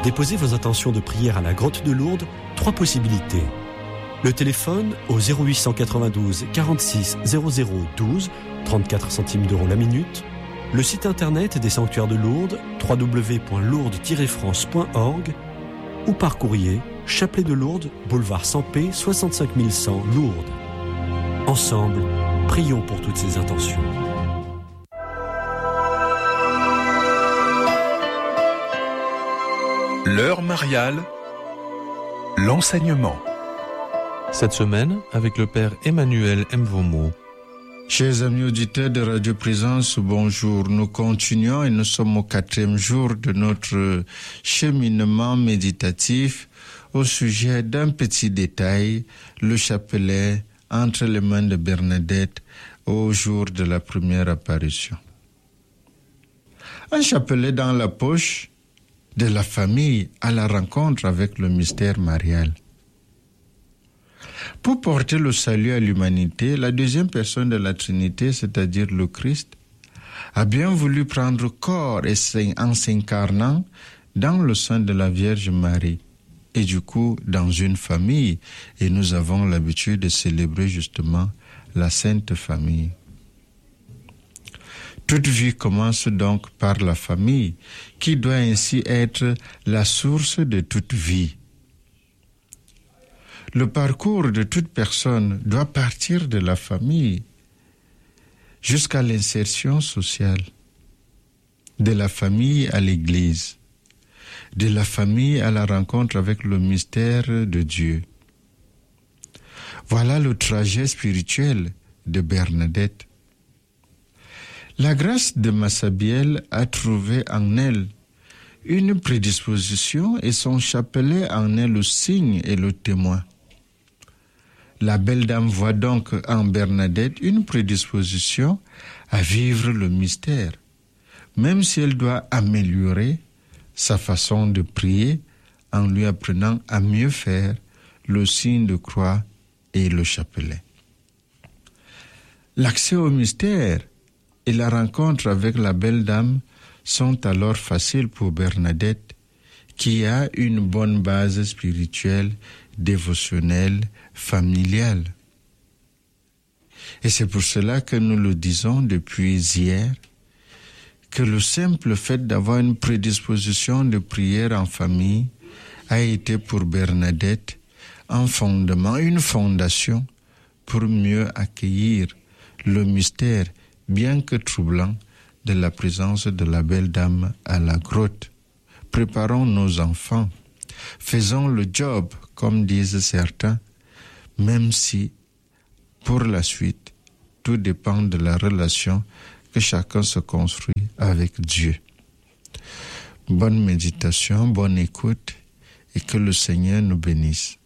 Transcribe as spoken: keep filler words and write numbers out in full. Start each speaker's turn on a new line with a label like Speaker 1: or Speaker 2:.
Speaker 1: déposer vos intentions de prière à la Grotte de Lourdes, trois possibilités. Le téléphone au zéro huit cent quatre-vingt-douze quarante-six zéro zéro douze, trente-quatre centimes d'euros la minute. Le site internet des sanctuaires de Lourdes, w w w point lourdes tiret france point org, ou par courrier, Chapelet de Lourdes, boulevard Sampé, soixante-cinq mille cent, Lourdes. Ensemble, prions pour toutes ces intentions.
Speaker 2: L'heure mariale, l'enseignement.
Speaker 3: Cette semaine, avec le Père Emmanuel Mvomo.
Speaker 4: Chers amis auditeurs de Radio Présence, bonjour. Nous continuons et nous sommes au quatrième jour de notre cheminement méditatif au sujet d'un petit détail, le chapelet entre les mains de Bernadette au jour de la première apparition. Un chapelet dans la poche de la famille à la rencontre avec le mystère marial. Pour porter le salut à l'humanité, la deuxième personne de la Trinité, c'est-à-dire le Christ, a bien voulu prendre corps et en s'incarnant dans le sein de la Vierge Marie et du coup dans une famille. Et nous avons l'habitude de célébrer justement la Sainte Famille. Toute vie commence donc par la famille, qui doit ainsi être la source de toute vie. Le parcours de toute personne doit partir de la famille jusqu'à l'insertion sociale, de la famille à l'Église, de la famille à la rencontre avec le mystère de Dieu. Voilà le trajet spirituel de Bernadette. La grâce de Massabielle a trouvé en elle une prédisposition et son chapelet en est le signe et le témoin. La belle dame voit donc en Bernadette une prédisposition à vivre le mystère, même si elle doit améliorer sa façon de prier en lui apprenant à mieux faire le signe de croix et le chapelet. L'accès au mystère et la rencontre avec la belle dame sont alors faciles pour Bernadette, qui a une bonne base spirituelle, dévotionnelle, familiale. Et c'est pour cela que nous le disons depuis hier, que le simple fait d'avoir une prédisposition de prière en famille a été pour Bernadette un fondement, une fondation pour mieux accueillir le mystère, bien que troublant, de la présence de la belle dame à la grotte. Préparons nos enfants, faisons le job, comme disent certains, même si, pour la suite, tout dépend de la relation que chacun se construit avec Dieu. Bonne méditation, bonne écoute, et que le Seigneur nous bénisse.